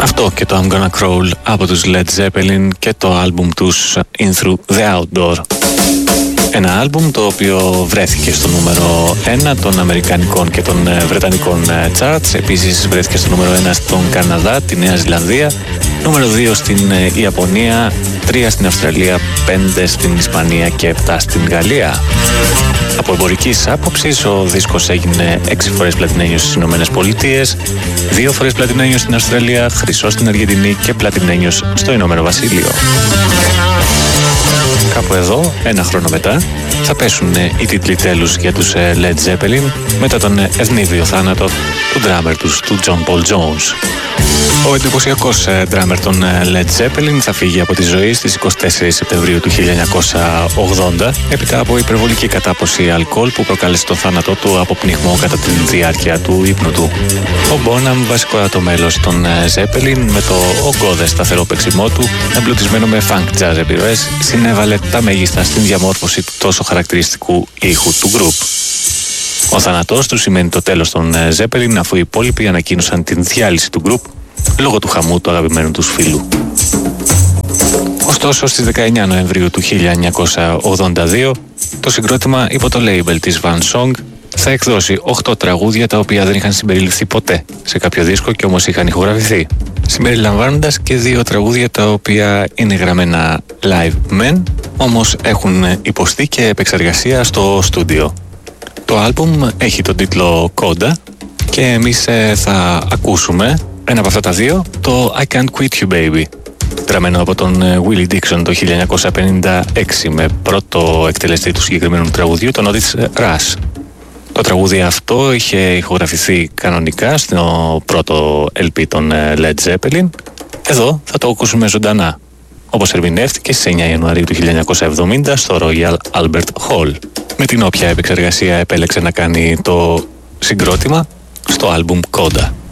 Αυτό και το I'm Gonna Crawl από τους Led Zeppelin και το άλμπουμ τους In Through the Outdoor. Ένα άλμπουμ το οποίο βρέθηκε στο νούμερο 1 των αμερικανικών και των βρετανικών charts. Επίσης βρέθηκε στο νούμερο 1 στον Καναδά, τη Νέα Ζηλανδία, νούμερο 2 στην Ιαπωνία, 3 στην Αυστραλία, 5 στην Ισπανία και 7 στην Γαλλία. Από εμπορικής άποψης, ο δίσκος έγινε 6 φορές πλατινένιος στις Ηνωμένες Πολιτείες, 2 φορές πλατινένιος στην Αυστραλία, χρυσό στην Αργεντινή και πλατινένιος στο Ηνωμένο Βασίλειο. Κάπου εδώ, ένα χρόνο μετά, θα πέσουν οι τίτλοι τέλους για τους Led Zeppelin μετά τον ευνίδιο θάνατο του ντράμερ τους, του John Paul Jones. Ο εντυπωσιακός ντράμερ των Led Zeppelin θα φύγει από τη ζωή στις 24 Σεπτεμβρίου του 1980 έπειτα από υπερβολική κατάποση αλκοόλ που προκάλεσε το θάνατό του από πνιγμό κατά τη διάρκεια του ύπνου του. Ο Bonham, βασικότατο μέλος των Zeppelin, με το ογκώδες σταθερό παίξιμό του, εμπλουτισμένο με funk jazz επιρροές, συνέβαλε τα μέγιστα στην διαμόρφωση του τόσο χαρακτηριστικού ήχου του γκρουπ. Ο θάνατός του σημαίνει το τέλος των Zeppelin, αφού οι υπόλοιποι ανακοίνωσαν την διάλυση του γκρουπ λόγω του χαμού του αγαπημένου τους φίλου. Ωστόσο, στις 19 Νοεμβρίου του 1982, το συγκρότημα υπό το label της Van Song θα εκδώσει 8 τραγούδια τα οποία δεν είχαν συμπεριληφθεί ποτέ σε κάποιο δίσκο και όμως είχαν ηχογραφηθεί, συμπεριλαμβάνοντας και 2 τραγούδια τα οποία είναι γραμμένα live μεν, όμως έχουν υποστεί και επεξεργασία στο στούντιο. Το άλμπουμ έχει τον τίτλο Coda και εμείς θα ακούσουμε ένα από αυτά τα 2, το I Can't Quit You Baby, γραμμένο από τον Willie Dixon το 1956 με πρώτο εκτελεστή του συγκεκριμένου τραγουδιού, τον Otis Rush. Το τραγούδι αυτό είχε ηχογραφηθεί κανονικά στο πρώτο LP των Led Zeppelin. Εδώ θα το ακούσουμε ζωντανά, όπως ερμηνεύτηκε στις 9 Ιανουαρίου του 1970 στο Royal Albert Hall, με την όποια επεξεργασία επέλεξε να κάνει το συγκρότημα στο άλμπουμ Coda.